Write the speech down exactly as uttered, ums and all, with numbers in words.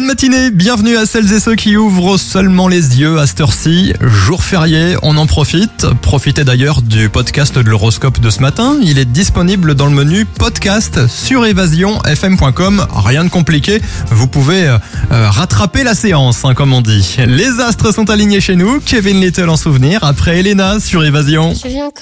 matinée, bienvenue à celles et ceux qui ouvrent seulement les yeux à cette heure-ci. Jour férié, on en profite. Profitez d'ailleurs du podcast de l'horoscope de ce matin. Il est disponible dans le menu podcast sur évasion f m point com. Rien de compliqué, vous pouvez euh, rattraper la séance, hein, comme on dit. Les astres sont alignés chez nous. Kevin Little en souvenir, après Elena sur Évasion. Je viens